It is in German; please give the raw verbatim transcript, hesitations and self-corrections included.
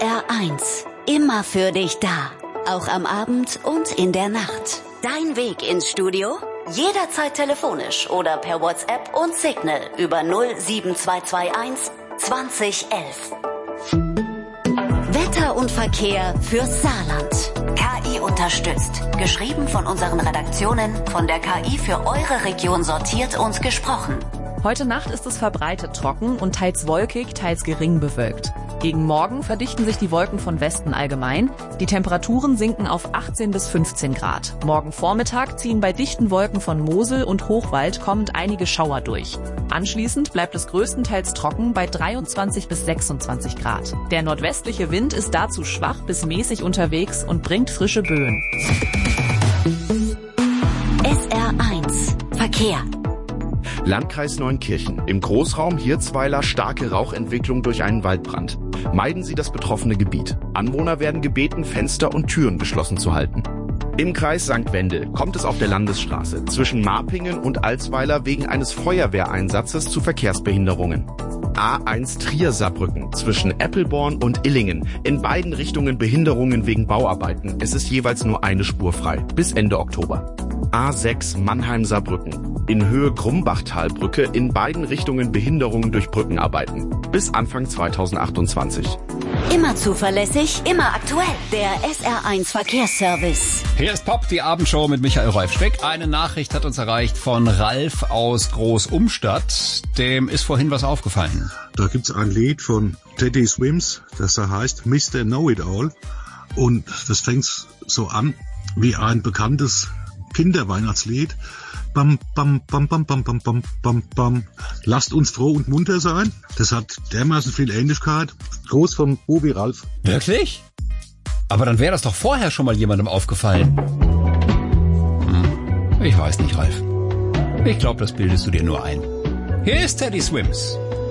R eins. Immer für dich da. Auch am Abend und in der Nacht. Dein Weg ins Studio? Jederzeit telefonisch oder per WhatsApp und Signal über null sieben zwei zwei eins zwanzig elf. Wetter und Verkehr fürs Saarland. K I unterstützt. Geschrieben von unseren Redaktionen, von der K I für eure Region sortiert und gesprochen. Heute Nacht ist es verbreitet trocken und teils wolkig, teils gering bewölkt. Gegen Morgen verdichten sich die Wolken von Westen allgemein. Die Temperaturen sinken auf achtzehn bis fünfzehn Grad. Morgen Vormittag ziehen bei dichten Wolken von Mosel und Hochwald kommend einige Schauer durch. Anschließend bleibt es größtenteils trocken bei dreiundzwanzig bis sechsundzwanzig Grad. Der nordwestliche Wind ist dazu schwach bis mäßig unterwegs und bringt frische Böen. S R eins Verkehr. Landkreis Neunkirchen. Im Großraum Hirzweiler starke Rauchentwicklung durch einen Waldbrand. Meiden Sie das betroffene Gebiet. Anwohner werden gebeten, Fenster und Türen geschlossen zu halten. Im Kreis Sankt Wendel kommt es auf der Landesstraße zwischen Marpingen und Alsweiler wegen eines Feuerwehreinsatzes zu Verkehrsbehinderungen. A eins Trier-Saarbrücken zwischen Eppelborn und Illingen. In beiden Richtungen Behinderungen wegen Bauarbeiten. Es ist jeweils nur eine Spur frei. Bis Ende Oktober. A sechs Mannheim-Saarbrücken. In Höhe Grumbachtalbrücke in beiden Richtungen Behinderungen durch Brückenarbeiten. Bis Anfang zweitausendachtundzwanzig. Immer zuverlässig, immer aktuell. Der S R eins Verkehrsservice. Hier ist Pop, die Abendshow mit Michael Rolf Speck. Eine Nachricht hat uns erreicht von Ralf aus Groß-Umstadt. Dem ist vorhin was aufgefallen. Da gibt's ein Lied von Teddy Swims, das da heißt Mister Know-It-All. Und das fängt so an wie ein bekanntes Kinderweihnachtslied. Bam, bam, bam, bam, bam, bam, bam, bam, bam. Lasst uns froh und munter sein. Das hat dermaßen viel Ähnlichkeit. Groß vom Bubi Ralf. Wirklich? Aber dann wäre das doch vorher schon mal jemandem aufgefallen. Hm. Ich weiß nicht, Ralf. Ich glaube, das bildest du dir nur ein. Hier ist Teddy Swims.